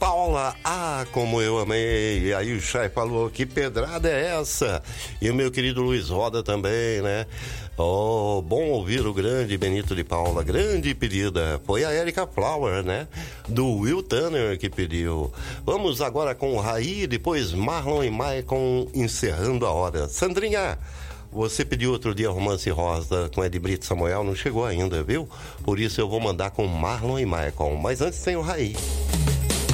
Paula, como eu amei. E aí o Chay falou, que pedrada é essa? E o meu querido Luiz Roda também, né? Oh, bom ouvir o grande Benito de Paula, grande pedida. Foi a Erika Flower, né? Do Will Tanner que pediu. Vamos agora com o Raí, depois Marlon e Maicon encerrando a hora. Sandrinha, você pediu outro dia Romance Rosa com Ed Brito Samuel, não chegou ainda, viu? Por isso eu vou mandar com Marlon e Maicon. Mas antes tem o Raí.